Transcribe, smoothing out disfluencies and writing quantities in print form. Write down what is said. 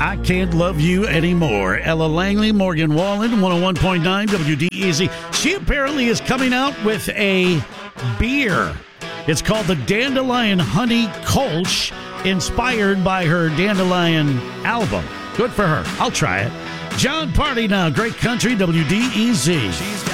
I Can't Love You Anymore. Ella Langley, Morgan Wallen, 101.9 WDEZ. She apparently is coming out with a beer. It's called the Dandelion Honey Kolsch, inspired by her Dandelion album. Good for her. I'll try it. John Party now. Great country, WDEZ.